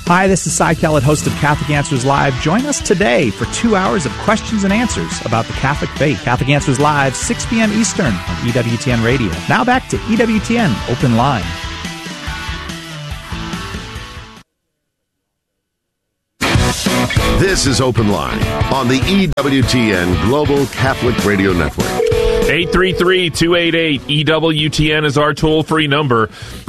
Hi, this is Cy Kellett, host of Catholic Answers Live. Join us today for 2 hours of questions and answers about the Catholic faith. Catholic Answers Live, 6 p.m. Eastern on EWTN Radio. Now back to EWTN Open Line. This is Open Line on the EWTN Global Catholic Radio Network. 833-288-EWTN is our toll-free number.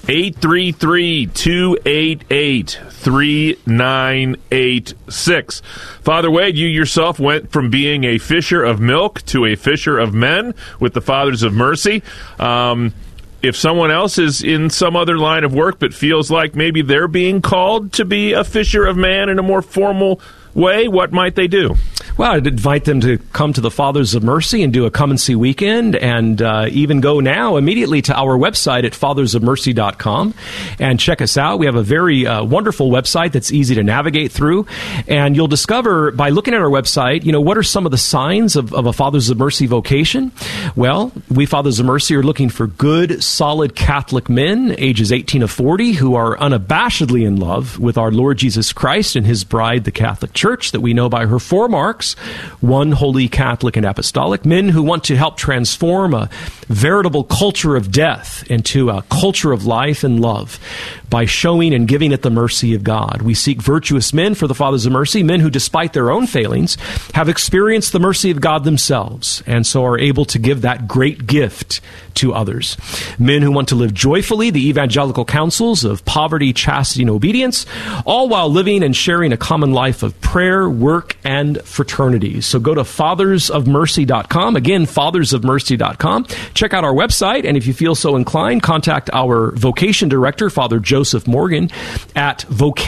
833-288-3986. Father Wade, you yourself went from being a fisher of milk to a fisher of men with the Fathers of Mercy. If someone else is in some other line of work but feels like maybe they're being called to be a fisher of man in a more formal way, what might they do? Well, I'd invite them to come to the Fathers of Mercy and do a come and see weekend, and even go now immediately to our website at fathersofmercy.com and check us out. We have a very wonderful website that's easy to navigate through, and you'll discover by looking at our website, what are some of the signs of a Fathers of Mercy vocation? Well, we Fathers of Mercy are looking for good, solid Catholic men, ages 18 to 40, who are unabashedly in love with our Lord Jesus Christ and His bride, the Catholic Church, that we know by her 4 marks: 1, holy, Catholic, and apostolic. Men who want to help transform a veritable culture of death into a culture of life and love by showing and giving it the mercy of God. We seek virtuous men for the Fathers of Mercy, men who, despite their own failings, have experienced the mercy of God themselves, and so are able to give that great gift to others. Men who want to live joyfully the evangelical counsels of poverty, chastity, and obedience, all while living and sharing a common life of prayer, work, and fraternity. So go to fathersofmercy.com. Again, fathersofmercy.com. Check out our website, and if you feel so inclined, contact our vocation director, Father Joseph Morgan, at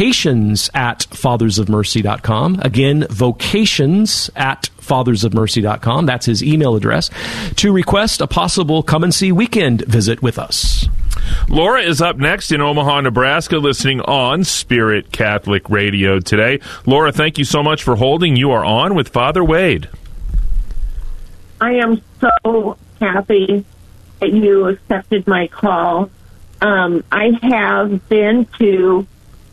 vocations@fathersofmercy.com. Again, vocations@fathersofmercy.com. That's his email address, to request a possible come-and-see weekend visit with us. Laura is up next in Omaha, Nebraska, listening on Spirit Catholic Radio today. Laura, thank you so much for holding. You are on with Father Wade. I am so happy that you accepted my call. I have been to...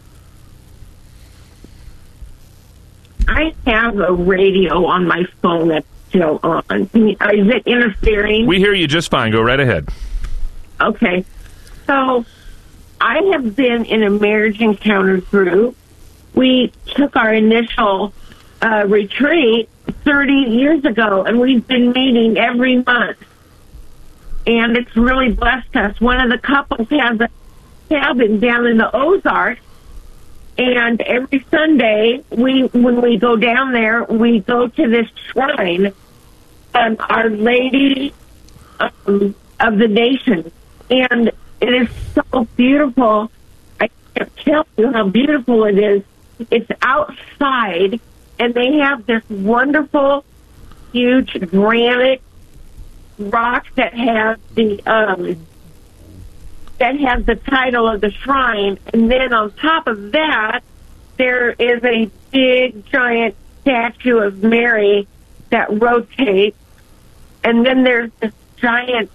I have a radio on my phone that's still on. Is it interfering? We hear you just fine. Go right ahead. Okay. So, I have been in a marriage encounter group. We took our initial retreat 30 years ago, and we've been meeting every month. And it's really blessed us. One of the couples has a cabin down in the Ozarks, and every Sunday, when we go down there, we go to this shrine, Our Lady of the Nations. And it is so beautiful. I can't tell you how beautiful it is. It's outside, and they have this wonderful, huge granite rock that has the title of the shrine, and then on top of that, there is a big, giant statue of Mary that rotates, and then there's this giant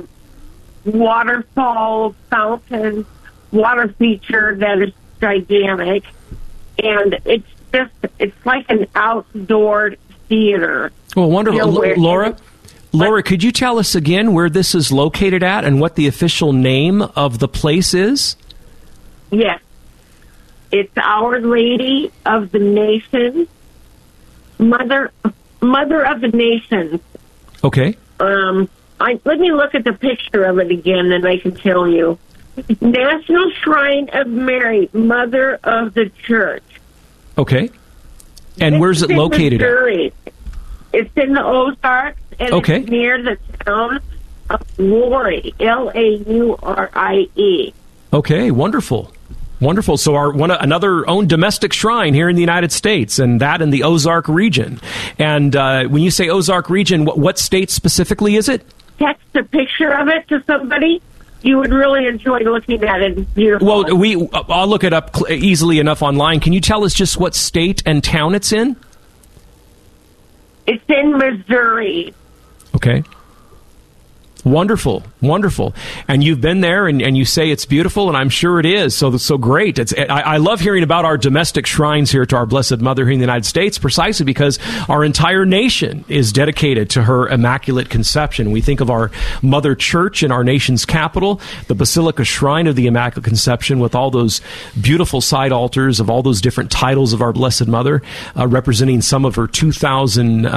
waterfall fountain water feature that is gigantic, and it's like an outdoor theater. Well, wonderful. Laura, could you tell us again where this is located at and what the official name of the place is? Yes. It's Our Lady of the Nations, Mother of the Nations. Okay. Let me look at the picture of it again, and I can tell you. National Shrine of Mary, Mother of the Church. Okay. And where's it located Missouri. It's in the Ozarks, and it's near the town of Laurie, Laurie. Okay, wonderful. Wonderful. So another own domestic shrine here in the United States, and that in the Ozark region. And when you say Ozark region, what state specifically is it? Text a picture of it to somebody. You would really enjoy looking at it. It's beautiful. Well, I'll look it up easily enough online. Can you tell us just what state and town it's in? It's in Missouri. Okay. Wonderful, wonderful. And you've been there, and you say it's beautiful, and I'm sure it is. So great. I love hearing about our domestic shrines here to our Blessed Mother here in the United States, precisely because our entire nation is dedicated to her Immaculate Conception. We think of our Mother Church in our nation's capital, the Basilica Shrine of the Immaculate Conception, with all those beautiful side altars of all those different titles of our Blessed Mother, representing some of her 2,000